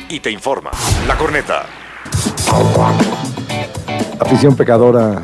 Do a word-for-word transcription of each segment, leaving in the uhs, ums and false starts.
y te informa. La Corneta. Afición pecadora,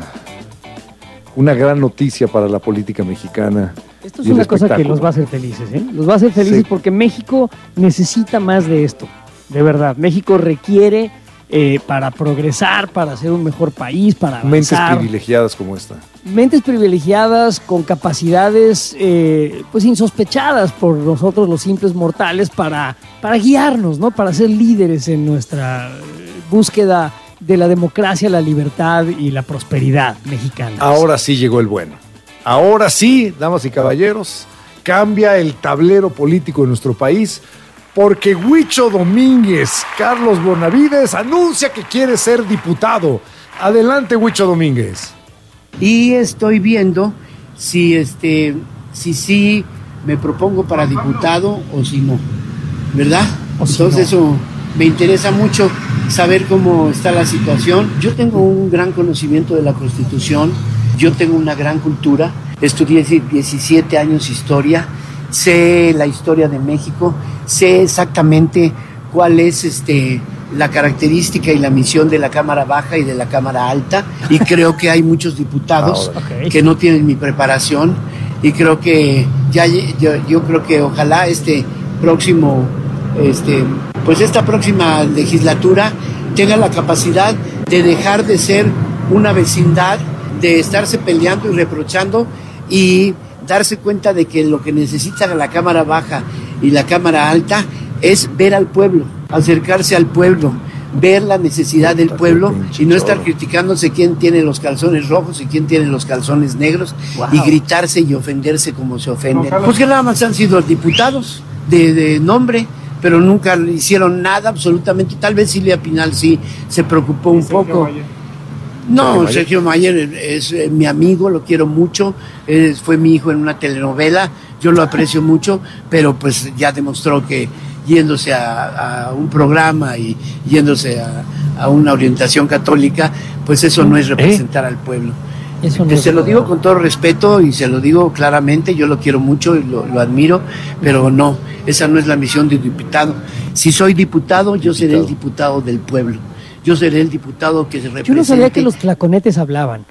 una gran noticia para la política mexicana. Esto es una cosa que los va a hacer felices, ¿eh? Los va a hacer felices sí. Porque México necesita más de esto, de verdad. México requiere eh, para progresar, para ser un mejor país, para avanzar. Mentes privilegiadas como esta. Mentes privilegiadas con capacidades eh, pues insospechadas por nosotros los simples mortales para, para guiarnos, ¿no? Para ser líderes en nuestra búsqueda de la democracia, la libertad y la prosperidad mexicana. Ahora sí llegó el bueno. Ahora sí, damas y caballeros, cambia el tablero político de nuestro país porque Huicho Domínguez, Carlos Bonavides, anuncia que quiere ser diputado. Adelante, Huicho Domínguez. Y estoy viendo si este si sí me propongo para diputado o si no, ¿verdad? O si Entonces no. Eso me interesa mucho saber cómo está la situación. Yo tengo un gran conocimiento de la Constitución, yo tengo una gran cultura, estudié diecisiete años historia, sé la historia de México, sé exactamente cuál es este la característica y la misión de la Cámara Baja y de la Cámara Alta, y creo que hay muchos diputados okay. que no tienen mi preparación, y creo que ya yo, yo creo que ojalá este próximo este pues esta próxima legislatura tenga la capacidad de dejar de ser una vecindad, de estarse peleando y reprochando y darse cuenta de que lo que necesita la Cámara Baja y la Cámara Alta es ver al pueblo, acercarse al pueblo, ver la necesidad del pueblo y no estar criticándose quién tiene los calzones rojos y quién tiene los calzones negros wow. y gritarse y ofenderse como se ofenden. Pues que nada más han sido diputados de, de nombre, pero nunca hicieron nada absolutamente. Tal vez Silvia Pinal sí se preocupó un poco. No, Sergio Mayer es, es mi amigo, lo quiero mucho, es, fue mi hijo en una telenovela, yo lo aprecio mucho, pero pues ya demostró que yéndose a, a un programa y yéndose a, a una orientación católica, pues eso no es representar ¿Eh? al pueblo. Eso no se lo digo con todo respeto y se lo digo claramente, yo lo quiero mucho y lo, lo admiro, pero no, esa no es la misión de un diputado. Si soy diputado, yo seré el diputado del pueblo. Yo seré el diputado que se represente. Yo no sabía que los tlaconetes hablaban.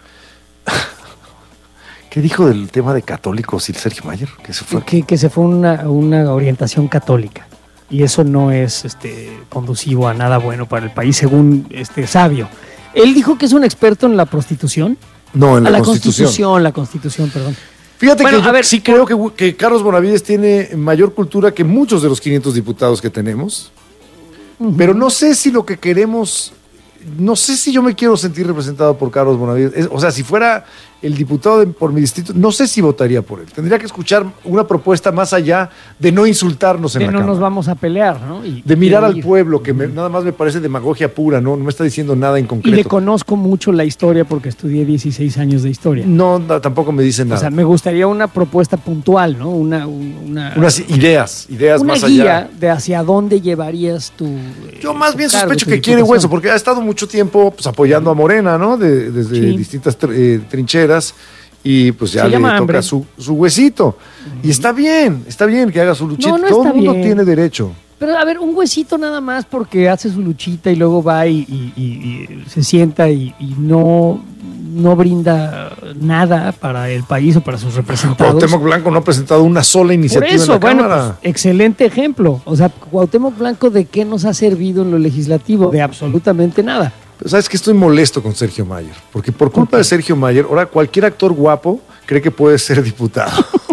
¿Qué dijo del tema de católicos y Sergio Mayer? Que se fue, que, que se fue una, una orientación católica. Y eso no es este, conducivo a nada bueno para el país, según este Sabio. Él dijo que es un experto en la prostitución. No, en la, la Constitución. Constitución. La Constitución, perdón. Fíjate bueno, que yo ver, sí creo que, que Carlos Bonavides tiene mayor cultura que muchos de los quinientos diputados que tenemos. Uh-huh. Pero no sé si lo que queremos... No sé si yo me quiero sentir representado por Carlos Bonavides. Es, o sea, si fuera el diputado de, por mi distrito, no sé si votaría por él. Tendría que escuchar una propuesta más allá de no insultarnos en de la no cámara. nos vamos a pelear, ¿no? Y, de mirar al pueblo, que me, nada más me parece demagogia pura, ¿no? No me está diciendo nada en concreto. Y le conozco mucho la historia porque estudié dieciséis años de historia. No, no tampoco me dice nada. O sea, me gustaría una propuesta puntual, ¿no? Una, una Unas ideas, ideas una más guía allá. de hacia dónde llevarías tu... Yo más bien cargo, sospecho que quiere hueso, porque ha estado mucho tiempo pues, apoyando a Morena, ¿no? De, desde sí. distintas eh, trincheras. Y pues ya le toca su, su huesito. Uh-huh. Y está bien, está bien que haga su luchita. No, no Todo el mundo bien. tiene derecho. Pero a ver, un huesito nada más porque hace su luchita y luego va y, y, y, y se sienta y, y no, no brinda nada para el país o para sus representados. Cuauhtémoc Blanco no ha presentado una sola iniciativa Por eso, en la bueno, Cámara. Pues, excelente ejemplo. O sea, Cuauhtémoc Blanco, ¿de qué nos ha servido en lo legislativo? De absolutamente nada. Pero sabes que estoy molesto con Sergio Mayer, porque por culpa de Sergio Mayer, ahora cualquier actor guapo cree que puede ser diputado.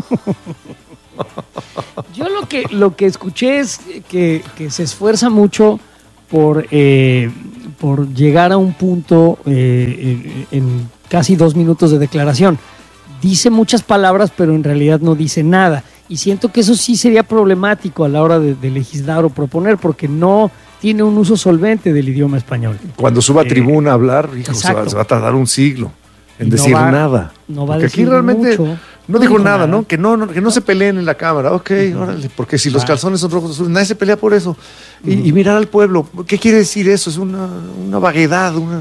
Yo lo que, lo que escuché es que, que se esfuerza mucho por, eh, por llegar a un punto eh, en, en casi dos minutos de declaración. Dice muchas palabras, pero en realidad no dice nada. Y siento que eso sí sería problemático a la hora de, de legislar o proponer, porque no tiene un uso solvente del idioma español. Cuando suba a tribuna eh, a hablar, hijo, se va, se va a tardar un siglo en y decir no va, nada. No va porque a decir aquí realmente mucho. no, no dijo dijo nada, nada, ¿no? Que no, no, que no se peleen en la Cámara. Ok, uh-huh. órale, porque si los calzones son rojos azules, nadie se pelea por eso. Y, uh-huh. y mirar al pueblo, ¿qué quiere decir eso? Es una, una vaguedad, una...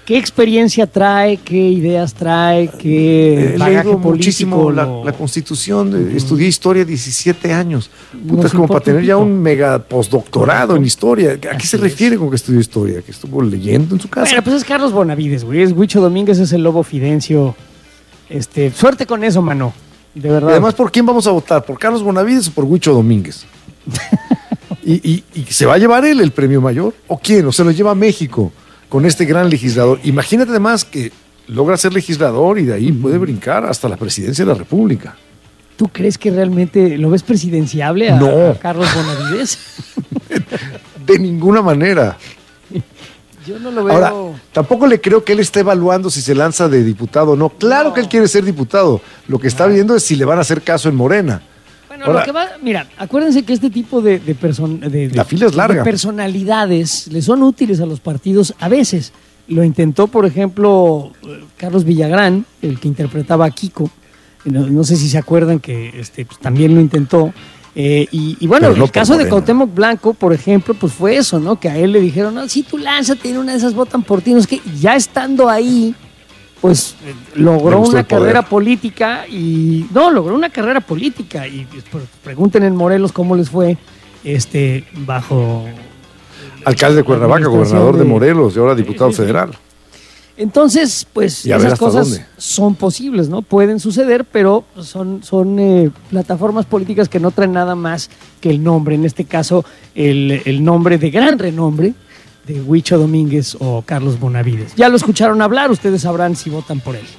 ¿Qué experiencia trae? ¿Qué ideas trae? ¿Qué He bagaje leído político? muchísimo la, lo- la Constitución, de- estudié historia diecisiete años. Puta, Nos es como para importa un tener ya pito. un mega postdoctorado en historia. ¿A qué Así se es. refiere con que estudió historia? ¿Que estuvo leyendo en su casa? Bueno, pues es Carlos Bonavides, güey. Es Huicho Domínguez, es el Lobo Fidencio. Este, suerte con eso, mano. De Y verdad. además, ¿por quién vamos a votar? ¿Por Carlos Bonavides o por Huicho Domínguez? ¿Y, y, y se va a llevar él el premio mayor? ¿O quién? ¿O se lo lleva a México con este gran legislador? Imagínate además que logra ser legislador y de ahí puede brincar hasta la presidencia de la República. ¿Tú crees que realmente lo ves presidenciable a, No. a Carlos Bonavides? De ninguna manera. Yo no lo veo. Ahora, tampoco le creo que él esté evaluando si se lanza de diputado o no. Claro No. que él quiere ser diputado. Lo que está viendo es si le van a hacer caso en Morena. Bueno, Ahora- lo que va, mira, acuérdense que este tipo de, de, person- de- de- La fila es larga. de personalidades le son útiles a los partidos a veces. Lo intentó, por ejemplo, eh, Carlos Villagrán, el que interpretaba a Kiko. No, no sé si se acuerdan que este, pues, también lo intentó. Eh, y, y bueno, Pero no el por caso de Morena. Cuauhtémoc Blanco, por ejemplo, pues fue eso, ¿no? Que a él le dijeron, no, si tú lánzate, en una de esas votan por ti. No, es que ya estando ahí, pues eh, Le logró gustó una el poder. carrera política y no, logró una carrera política y pues, pre- pregunten en Morelos cómo les fue este bajo Alcalde de Cuernavaca, administración gobernador de de- Morelos y ahora diputado Sí, sí, sí. federal. Entonces, pues Y a ver esas hasta cosas dónde. son posibles, ¿no? Pueden suceder, pero son, son eh, plataformas políticas que no traen nada más que el nombre, en este caso el, el nombre de gran renombre de Huicho Domínguez o Carlos Bonavides. Ya lo escucharon hablar, ustedes sabrán si votan por él.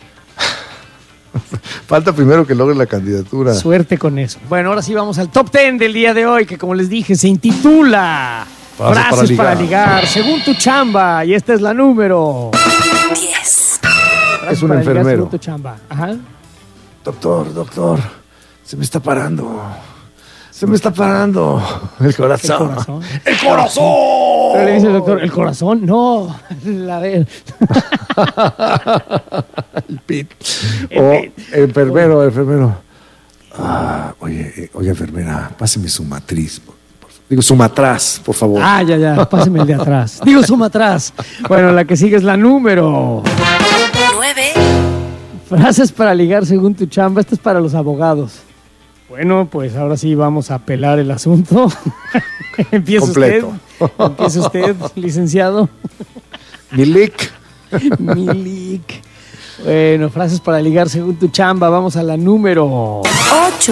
Falta primero que logre la candidatura. Suerte con eso. Bueno, ahora sí vamos al top ten del día de hoy, que como les dije, se intitula Frases Frases, para para, ligar. ligar, según tu chamba. Y esta es la número diez. Frases Es un para ligar enfermero. según tu chamba. Ajá. Doctor, doctor, se me está parando. Se me está parando el corazón. El corazón. ¡El corazón! Pero le dice el doctor, ¿el corazón? No, la ver. El pit. El O pit. enfermero, enfermero. Ah, oye, eh, oye, enfermera, páseme su matriz. por- por- Digo, su matraz, por favor. Ah, ya, ya, páseme el de atrás. Digo, suma atrás. Bueno, la que sigue es la número. nueve. Frases para ligar según tu chamba. Esta es para los abogados. Bueno, pues ahora sí vamos a pelar el asunto. Empieza Completo. usted. Empieza usted, licenciado. Milik. Milik. Bueno, frases para ligar según tu chamba. Vamos a la número. ocho.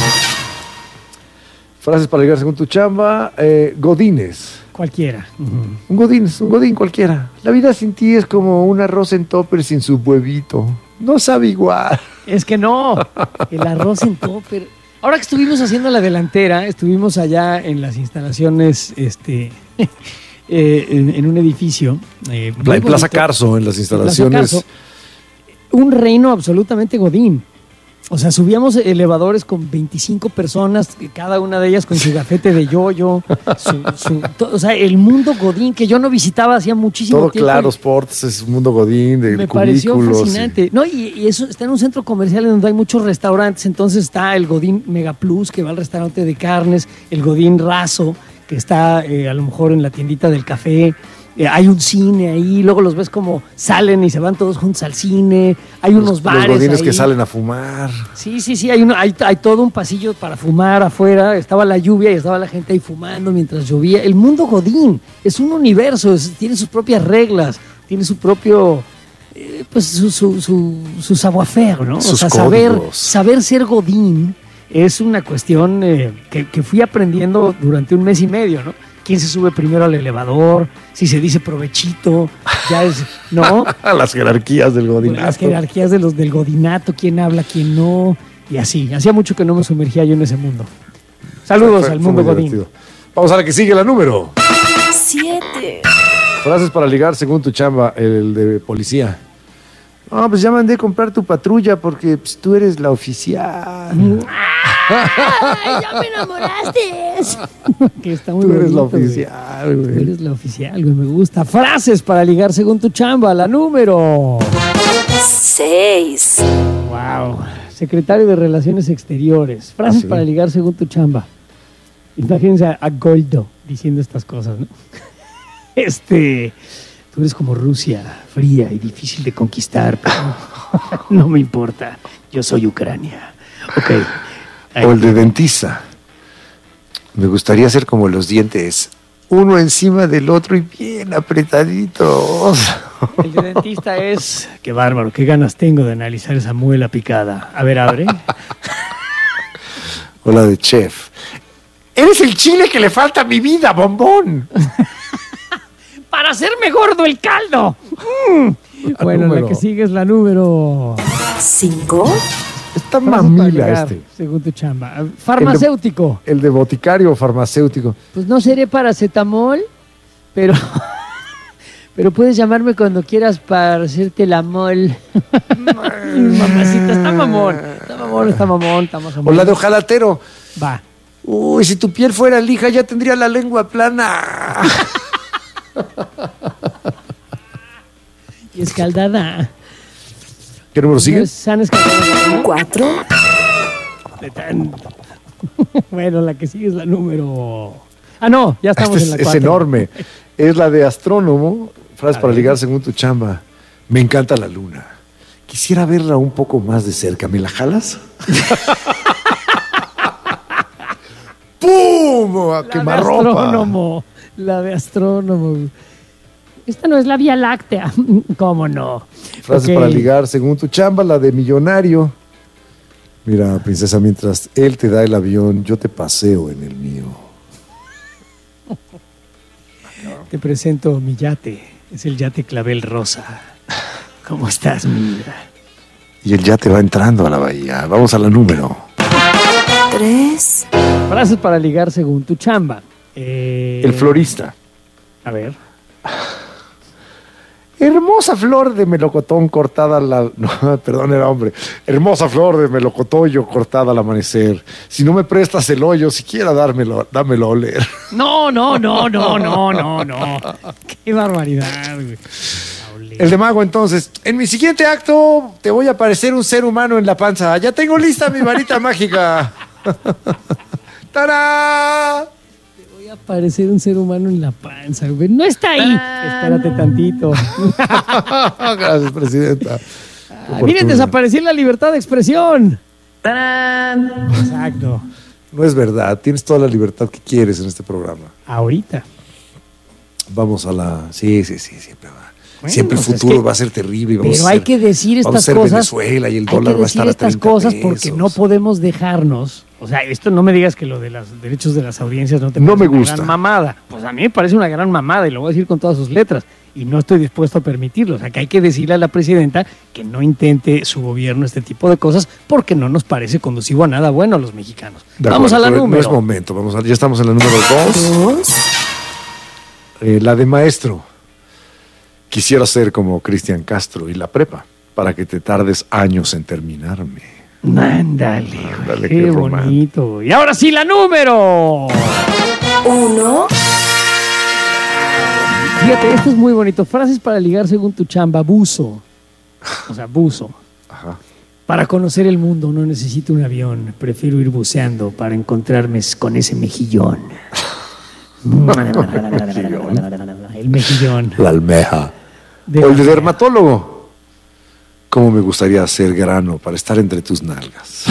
Frases para ligar según tu chamba. Eh, Godines. Cualquiera. Un godín, un godín cualquiera. La vida sin ti es como un arroz en topper sin su huevito. No sabe igual. Es que no. El arroz en topper. Ahora que estuvimos haciendo la delantera, estuvimos allá en las instalaciones, este, eh, en, en un edificio. eh, muy En Plaza bonito. Carso, en las Plaza instalaciones. Carso. Un reino absolutamente godín. O sea, subíamos elevadores con veinticinco personas, cada una de ellas con su gafete de yoyo. Su, su- to- o sea, el mundo godín que yo no visitaba hacía muchísimo Todo tiempo. claro, sports, es un mundo godín, de Me pareció cubículos. y- fascinante. No, y, y eso está en un centro comercial en donde hay muchos restaurantes. Entonces está el Godín Mega Plus, que va al restaurante de carnes, el Godín Razo, que está eh, a lo mejor en la tiendita del café. Eh, hay un cine ahí, luego los ves como salen y se van todos juntos al cine. Hay unos Los, bares. los godines ahí. que salen a fumar. Sí, sí, sí, hay, uno, hay, hay todo un pasillo para fumar afuera. Estaba la lluvia y estaba la gente ahí fumando mientras llovía. El mundo Godín es un universo, es- tiene sus propias reglas, tiene su propio, eh, pues su, su, su, su savoir-faire, ¿no? Sus o sea, saber, códigos. saber ser Godín es una cuestión eh, que, que fui aprendiendo durante un mes y medio, ¿no? ¿Quién se sube primero al elevador? Si se dice provechito, ya es, ¿no? Las jerarquías del Las godinazo. jerarquías de los del godinato, quién habla, quién no, y así. Hacía mucho que no me sumergía yo en ese mundo. Saludos Fue- al fue mundo muy godín. divertido. Vamos a la que sigue, la número. siete. Frases para ligar según tu chamba, el de policía. No, pues ya mandé a comprar tu patrulla porque pues, tú eres la oficial. ¡Ay, ya me enamoraste! Que está muy Tú eres la bonito, güey. oficial, Tú güey. eres la oficial, güey, me gusta. Frases para ligar según tu chamba, la número. seis. Wow. Secretario de Relaciones Exteriores. Frases Ah, sí. para ligar según tu chamba. Imagínense a, a Goldo diciendo estas cosas, ¿no? Este. Tú eres como Rusia, fría y difícil de conquistar, pero no me importa. Yo soy Ucrania. Ok. O el de dentista. Me gustaría ser como los dientes, uno encima del otro y bien apretaditos. El de dentista es... Qué bárbaro, qué ganas tengo de analizar esa muela picada. A ver, abre. O la de chef. Eres el chile que le falta a mi vida, bombón. ¡Para hacerme gordo el caldo! Mm. Bueno, número. la que sigue es la número... cinco. Está Frases para mamila ligar, este. según tu chamba. Farmacéutico. El de boticario o farmacéutico. Pues no seré paracetamol, pero... pero puedes llamarme cuando quieras para hacerte la mol. Mamacita, está mamón. Está mamón, está mamón, está más O la de ojalatero. Va. Uy, si tu piel fuera lija ya tendría la lengua plana. Y escaldada. ¿Qué número sigue? ¿No es sana escaldada? cuatro. De tan- Bueno, la que sigue es la número... Ah, no, ya estamos Este en la es, es cuatro. enorme. Es la de astrónomo. Frases para ligar según tu chamba. Me encanta la luna. Quisiera verla un poco más de cerca. ¿Me la jalas? ¡Pum! A La de quemarropa. astrónomo. La de astrónomo. Esta no es la Vía Láctea. ¿Cómo no? Frases Ok. para ligar según tu chamba, la de millonario. Mira, princesa, mientras él te da el avión, yo te paseo en el mío. Te presento mi yate. Es el yate Clavel Rosa. ¿Cómo estás, mi vida? Y él ya te va entrando a la bahía. Vamos a la número. tres. Frases para ligar según tu chamba. Eh, El florista. A ver. Hermosa flor de melocotón cortada la... No, perdón, era hombre. Hermosa flor de melocotoyo cortada al amanecer. Si no me prestas el hoyo, siquiera dármelo, dámelo a oler. No, no, no, no, no, no, no. Qué barbaridad, güey. A oler. El de mago, entonces. En mi siguiente acto te voy a parecer un ser humano en la panza. Ya tengo lista mi varita mágica. ¡Tarán! Voy a parecer un ser humano en la panza, güey. No está ahí. Espérate tantito. Gracias, presidenta. Ah, miren, desapareció la libertad de expresión. ¡Tarán! Exacto. No es verdad. Tienes toda la libertad que quieres en este programa. Ahorita. Vamos a la... Sí, sí, sí, siempre va. Bueno, siempre el pues es futuro que- va a ser terrible. y Vamos Pero a hay ser- que decir vamos a estas ser cosas. Venezuela y el hay dólar que va a decir estar a estas treinta cosas pesos. porque no podemos dejarnos. O sea, esto no me digas que lo de los derechos de las audiencias no te No parece me una gusta. gran mamada. Pues a mí me parece una gran mamada y lo voy a decir con todas sus letras. Y no estoy dispuesto a permitirlo. O sea, que hay que decirle a la presidenta que no intente su gobierno este tipo de cosas porque no nos parece conducivo a nada bueno a los mexicanos. De Vamos acuerdo, a la pero número. No es momento. Vamos a, ya estamos en la número dos. dos. Eh, la de maestro. Quisiera ser como Cristian Castro y la prepa para que te tardes años en terminarme. Ándale, Ándale, qué, qué romántico. bonito. Y ahora sí, la número. uno. Fíjate, esto es muy bonito. Frases para ligar según tu chamba. Buzo. O sea, buzo. Ajá. Para conocer el mundo no necesito un avión. Prefiero ir buceando para encontrarme con ese mejillón. El mejillón. La almeja. De o el de la- dermatólogo. ¿Cómo me gustaría ser grano para estar entre tus nalgas?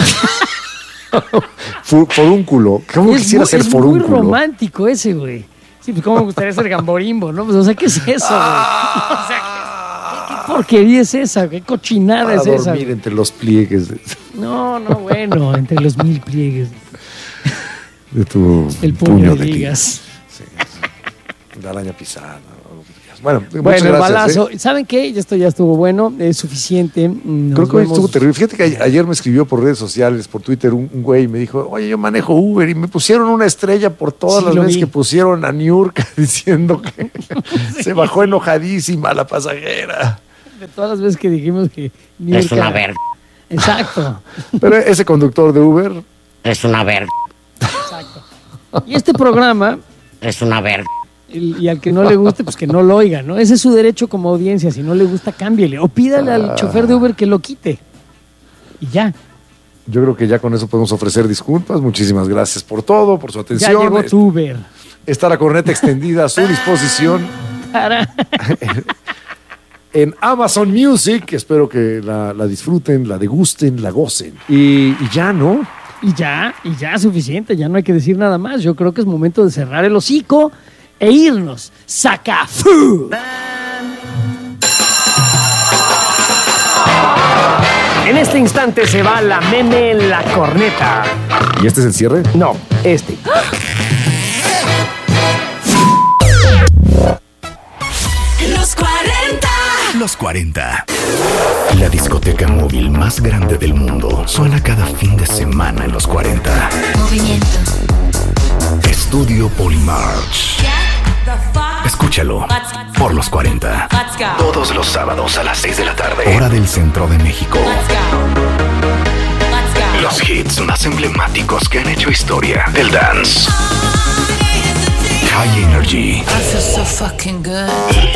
Fu- forúnculo. ¿Cómo Es quisiera muy- ser es forúnculo? muy romántico ese, güey. Sí, pues cómo me gustaría ser gamborimbo, ¿no? Pues, o sea, ¿qué es eso, güey? O sea, ¿qué, qué porquería es esa? ¿Qué cochinada Para es esa? dormir güey? entre los pliegues de, No, no, bueno, entre los mil pliegues. de tu El puño de ligas. Sí, sí. La araña pisada. o lo que quieras. Bueno, muchas Bueno, el gracias, balazo. ¿eh? ¿Saben qué? Esto ya estuvo bueno, es suficiente. Nos Creo que hoy vemos- estuvo terrible. Fíjate que a- ayer me escribió por redes sociales, por Twitter, un, un güey y me dijo, oye, yo manejo Uber y me pusieron una estrella por todas Sí, las lo veces vi. que pusieron a Niurka diciendo que se bajó enojadísima la pasajera. De todas las veces que dijimos que... Es una verga. Exacto, Pero ese conductor de Uber, Es una verga. exacto. Y este programa, Es una verga. el- y al que no le guste, pues que no lo oiga, ¿no? Ese es su derecho como audiencia. Si no le gusta, cámbiele. O pídale al chofer de Uber que lo quite. Y ya. yo creo que ya con eso podemos ofrecer disculpas. Muchísimas gracias por todo, por su Ya atención. llegó tu Uber. Está la corneta extendida a su disposición. Para. En Amazon Music. Espero que la, la disfruten, la degusten, la gocen. Y, y ya, ¿no? Y ya, y ya suficiente, ya no hay que decir nada más. Yo creo que es momento de cerrar el hocico e irnos. ¡Sacafú! En este instante se va la meme la corneta. ¿Y este es el cierre? No, este. Los cuarenta. Los cuarenta. La discoteca móvil más grande del mundo suena cada fin de semana en los cuarenta. Movimiento. Estudio Polymarch. Escúchalo por los cuarenta. Todos los sábados a las seis de la tarde. Hora del centro de México. Los hits más emblemáticos que han hecho historia del dance. High Energy. I feel so fucking good.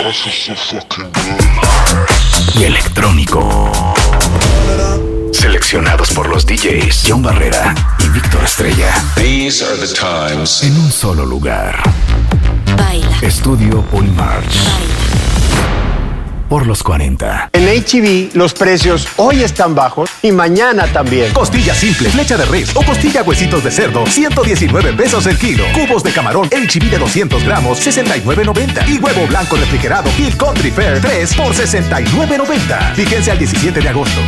Y electrónico. Seleccionados por los D Js John Barrera y Víctor Estrella. These are the times. En un solo lugar. Baila. Estudio Polymarch. Baila. Por los cuarenta. En H E B los precios hoy están bajos y mañana también. Costilla simple, flecha de res o costilla huesitos de cerdo, ciento diecinueve pesos el kilo. Cubos de camarón H E B de doscientos gramos, sesenta y nueve noventa. Y huevo blanco refrigerado Hill Country Fair tres por sesenta y nueve noventa. Fíjense al diecisiete de agosto.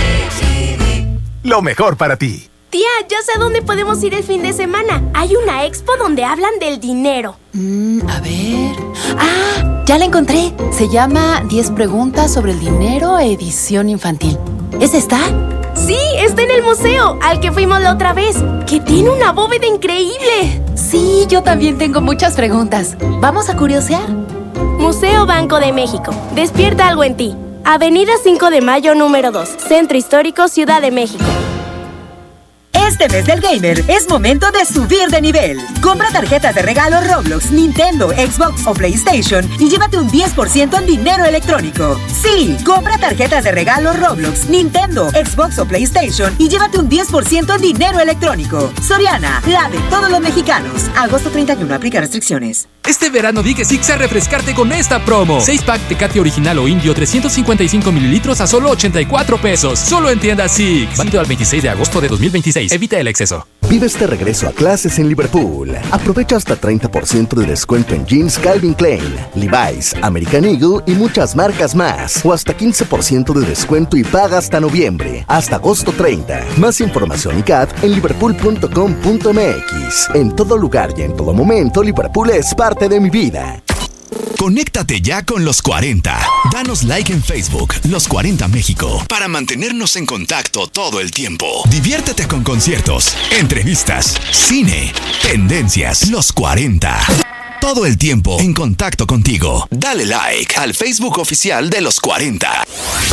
Lo mejor para ti. Tía, ya sé a dónde podemos ir el fin de semana. Hay una expo donde hablan del dinero. Mm, a ver. Ah, ya la encontré. Se llama diez preguntas sobre el dinero, edición infantil. ¿Es esta? Sí, está en el museo, al que fuimos la otra vez, que tiene una bóveda increíble. Sí, yo también tengo muchas preguntas. ¿Vamos a curiosear? Museo Banco de México. Despierta algo en ti. Avenida cinco de Mayo, número dos. Centro Histórico, Ciudad de México. Este mes del gamer es momento de subir de nivel. Compra tarjetas de regalo Roblox, Nintendo, Xbox o PlayStation y llévate un diez por ciento en dinero electrónico. Sí, compra tarjetas de regalo Roblox, Nintendo, Xbox o PlayStation y llévate un diez por ciento en dinero electrónico. Soriana, la de todos los mexicanos. Agosto treinta y uno, aplica restricciones. Este verano di que Six a refrescarte con esta promo. seis pack Tecate original o indio trescientos cincuenta y cinco mililitros a solo ochenta y cuatro pesos. Solo en tiendas Six. Válido al veintiséis de agosto de dos mil veintiséis. Evita el exceso. Vive este regreso a clases en Liverpool. Aprovecha hasta treinta por ciento de descuento en jeans Calvin Klein, Levi's, American Eagle y muchas marcas más. O hasta quince por ciento de descuento y paga hasta noviembre. Hasta agosto treinta. Más información y C A D en liverpool punto com punto m x. En todo lugar y en todo momento, Liverpool es parte de mi vida. Conéctate ya con Los cuarenta. Danos like en Facebook, Los cuarenta México, para mantenernos en contacto todo el tiempo. Diviértete con conciertos, entrevistas, cine, tendencias. Los cuarenta. Todo el tiempo en contacto contigo. Dale like al Facebook oficial de Los cuarenta.